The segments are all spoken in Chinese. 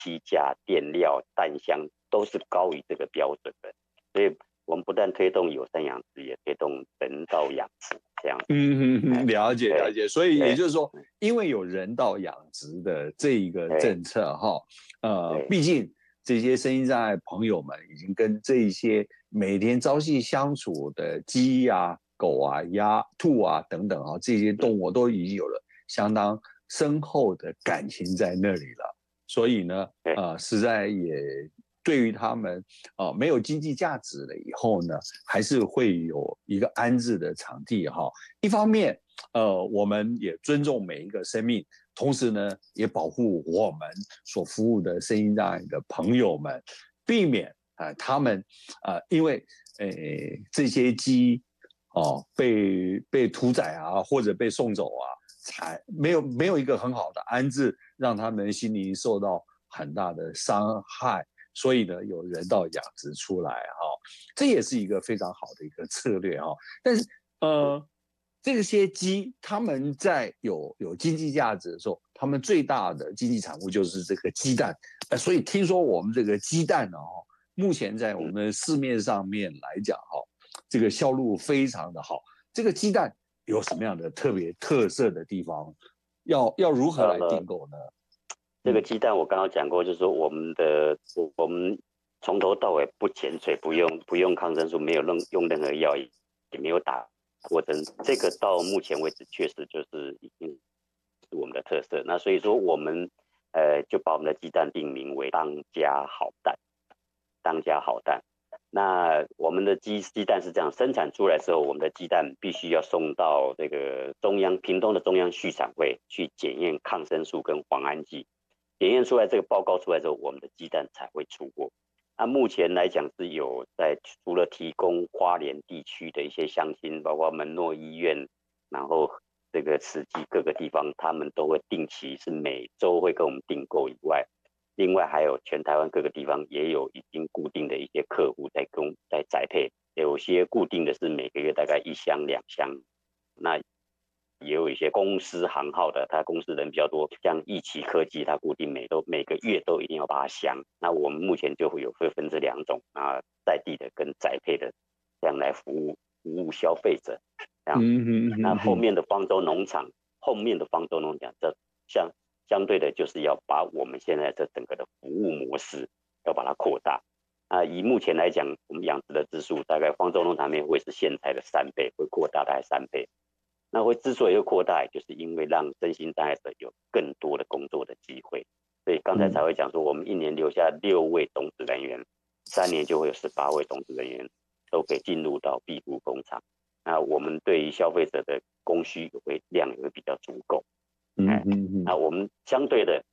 鸡价、垫料、蛋香都是高于这个标准的，所以我们不但推动友善养殖，也推动人道养殖这样子。 了解了解。所以也就是说，因为有人道养殖的这一个政策毕竟这些身心障碍朋友们已经跟这些每天朝夕相处的鸡啊、狗啊、鸭、兔啊等等这些动物都已经有了相当深厚的感情在那里了，所以呢，实在也对于他们没有经济价值了以后呢，还是会有一个安置的场地一方面，我们也尊重每一个生命，同时呢，也保护我们所服务的身心障碍的朋友们，避免他们因为这些鸡被屠宰啊，或者被送走啊，没有一个很好的安置，让他们心灵受到很大的伤害。所以呢，有人道养殖出来这也是一个非常好的一个策略但是这些鸡他们在有经济价值的时候，他们最大的经济产物就是这个鸡蛋，所以听说我们这个鸡蛋目前在我们市面上面来讲这个销路非常的好。这个鸡蛋有什么样的特色的地方？要如何来订购呢？ 这个鸡蛋我刚刚讲过，就是说我们从头到尾不潜水，不用抗生素，没有用任何药，也没有打过针。这个到目前为止确实就是已经是我们的特色。那所以说我们就把我们的鸡蛋定名为当家好蛋，当家好蛋。那我们的鸡蛋是这样，生产出来之后，我们的鸡蛋必须要送到这个屏东的中央畜产会去检验抗生素跟磺胺剂。检验出来这个报告出来之后，我们的鸡蛋才会出货。那目前来讲是有除了提供花莲地区的一些乡亲，包括门诺医院，然后这个慈济各个地方，他们都会定期是每周会跟我们订购以外，另外还有全台湾各个地方也有已经固定的一些客户在宅配，有些固定的是每个月大概1箱2箱，那也有一些公司行号的，他公司人比较多，像义奇科技，他固定每个月都一定要8箱。那我们目前就会分这2种在地的跟宅配的，这样来服务消费者。这样，那后面的方舟农场，这相对的就是要把我们现在这整个的服务模式要把它扩大。以目前来讲，我们养殖的只数大概方舟农场面会是现在的3倍，会扩大大概3倍。那之所以会扩大，就是因为让身心障碍者有更多的工作的机会，所以刚才才会讲说，我们1年留下6位种子人员，3年就会有18位种子人员都可以进入到庇护工厂。那我们对于消费者的供需量也会比较足够。那我们相对的，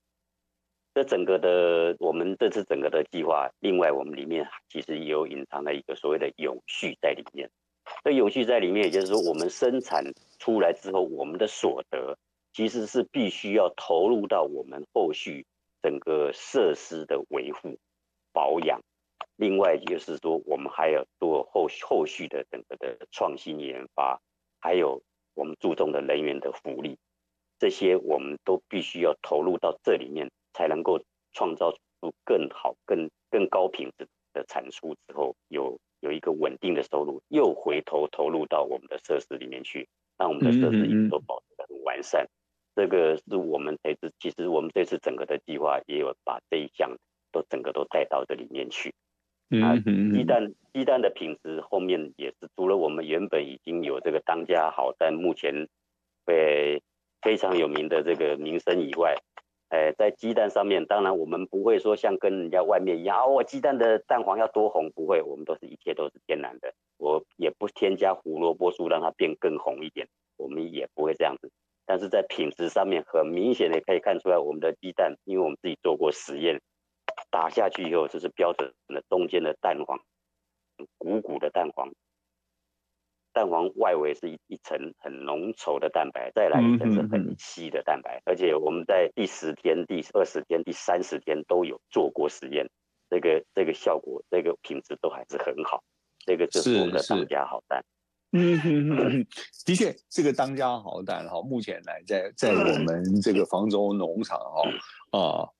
我们这次整个的计划，另外我们里面其实也有隐藏了一个所谓的永续在里面。这永续在里面，也就是说，我们生产出来之后，我们的所得其实是必须要投入到我们后续整个设施的维护、保养。另外就是说，我们还有做后续的整个的创新研发，还有我们注重的人员的福利，这些我们都必须要投入到这里面，才能够创造出更好、更高品质的产出之后，有一个稳定的收入，又回头投入到我们的设施里面去，让我们的设施一直都保持得很完善。这个是我们其实我们这次整个的计划也有把这一项整个都带到这里面去。鸡蛋的品质后面也是除了我们原本已经有这个当家好蛋，目前非常有名的这个名声以外，在鸡蛋上面，当然我们不会说像跟人家外面一样鸡蛋的蛋黄要多红，不会，我们一切都是天然的，我也不添加胡萝卜素让它变更红一点，我们也不会这样子。但是在品质上面很明显的可以看出来，我们的鸡蛋，因为我们自己做过实验，打下去以后就是标准的中间的蛋黄，鼓鼓的蛋黄，蛋黄外围是一层很浓稠的蛋白，再来一层是很稀的蛋白，而且我们在第10天、第20天、第30天都有做过实验，这个效果、这个品质都还是很好，这个就是我们的当家好蛋。 的确，这个当家好蛋目前来在我们这个方舟农场